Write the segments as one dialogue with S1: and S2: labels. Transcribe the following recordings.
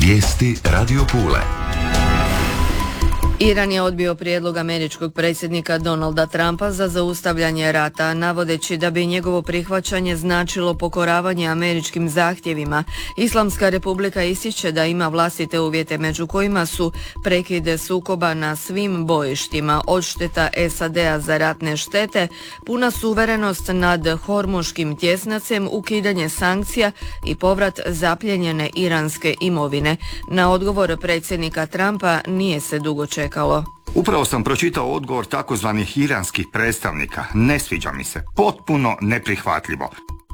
S1: Vijesti Radio Pule.
S2: Iran je odbio prijedlog američkog predsjednika Donalda Trumpa za zaustavljanje rata, navodeći da bi njegovo prihvaćanje značilo pokoravanje američkim zahtjevima. Islamska republika ističe da ima vlastite uvjete, među kojima su prekide sukoba na svim bojištima, odšteta SAD-a za ratne štete, puna suverenost nad Hormuškim tjesnacem, ukidanje sankcija i povrat zapljenjene iranske imovine. Na odgovor predsjednika Trumpa nije se dugo čekalo.
S3: Upravo sam pročitao odgovor takozvanih iranskih predstavnika. Ne sviđa mi se. Potpuno neprihvatljivo.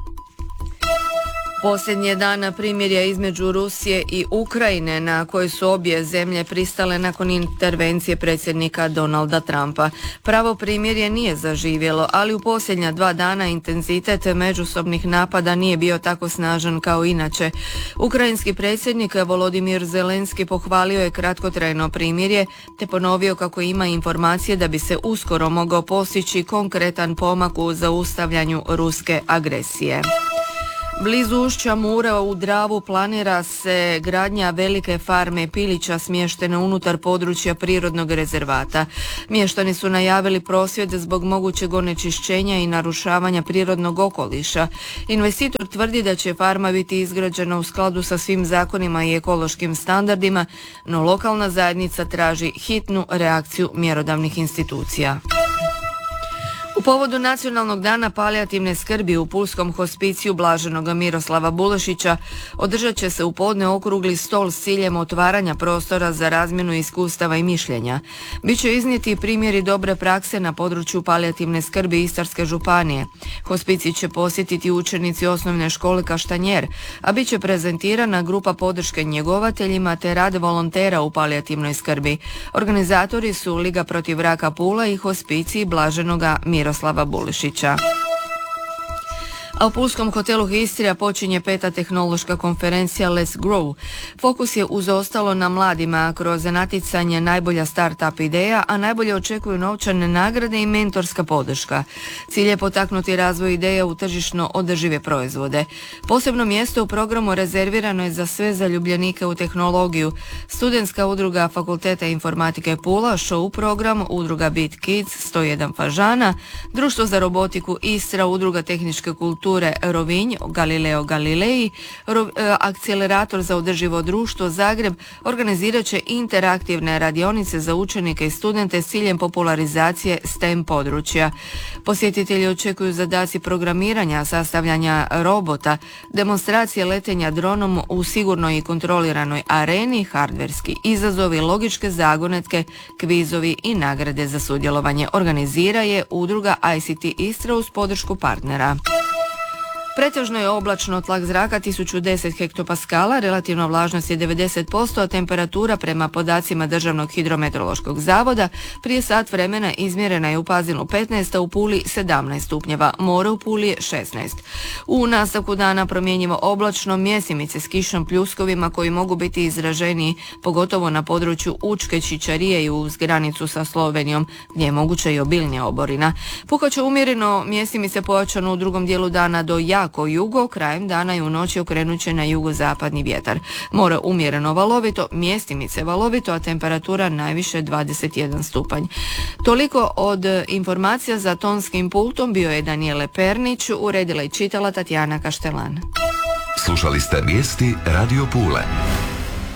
S2: Posljednji je dan primirja između Rusije i Ukrajine, na koji su obje zemlje pristale nakon intervencije predsjednika Donalda Trumpa. Pravo primirje nije zaživjelo, ali u posljednja 2 dana intenzitet međusobnih napada nije bio tako snažan kao inače. Ukrajinski predsjednik Volodimir Zelenski pohvalio je kratkotrajno primirje te ponovio kako ima informacije da bi se uskoro mogao postići konkretan pomak u zaustavljanju ruske agresije. Blizu ušća Mure u Dravu planira se gradnja velike farme pilića smještene unutar područja prirodnog rezervata. Mještani su najavili prosvjed zbog mogućeg onečišćenja i narušavanja prirodnog okoliša. Investitor tvrdi da će farma biti izgrađena u skladu sa svim zakonima i ekološkim standardima, no lokalna zajednica traži hitnu reakciju mjerodavnih institucija. U povodu Nacionalnog dana palijativne skrbi u Pulskom hospiciju Blaženog Miroslava Bulešića održat će se u podne okrugli stol s ciljem otvaranja prostora za razmjenu iskustava i mišljenja. Biće iznijeti primjeri dobre prakse na području palijativne skrbi Istarske županije. Hospicij će posjetiti učenici osnovne škole Kaštanjer, a bit će prezentirana grupa podrške njegovateljima te rad volontera u palijativnoj skrbi. Organizatori su Liga protiv raka Pula i Hospicij Blaženoga Miroslava Bulešića. A u Pulskom hotelu Histrija počinje 5. tehnološka konferencija Let's Grow. Fokus je uz ostalo na mladima kroz natjecanje najbolja start-up ideja, a najbolje očekuju novčane nagrade i mentorska podrška. Cilj je potaknuti razvoj ideja u tržišno održive proizvode. Posebno mjesto u programu rezervirano je za sve zaljubljenike u tehnologiju. Studentska udruga Fakulteta informatike Pula, show program, udruga Beat Kids 101 Fažana, Društvo za robotiku Istra, udruga tehničke kulture Rovinj, Galileo Galilei, Akcelerator za održivo društvo Zagreb organizirat će interaktivne radionice za učenike i studente s ciljem popularizacije STEM područja. Posjetitelji očekuju zadaci programiranja, sastavljanja robota, demonstracije letenja dronom u sigurnoj i kontroliranoj areni, hardverski izazovi, logičke zagonetke, kvizovi i nagrade za sudjelovanje. Organizira je udruga ICT Istra uz podršku partnera. Pretežno je oblačno, tlak zraka 1010 hektopaskala, relativna vlažnost je 90%, a temperatura prema podacima Državnog hidrometeorološkog zavoda prije sat vremena izmjerena je u Pazinu 15, a u Puli 17 stupnjeva, more u Puli je 16. U nastavku dana promjenjivo oblačno, mjesimice s kišom, pljuskovima koji mogu biti izraženiji, pogotovo na području Učke, Čičarije i uz granicu sa Slovenijom, gdje je moguća i obilnija oborina. Puhat umjereno, mjesimice pojačano u drugom dijelu dana do jako jugo, krajem dana i u noći okrenut će na jugozapadni vjetar. More umjereno valovito, mjestimice valovito, a temperatura najviše 21 stupanj. Toliko od informacija. Za tonskim pultom bio je Danijele Pernić, uredila i čitala Tatjana Kaštelan.
S1: Slušali ste vijesti Radio Pule.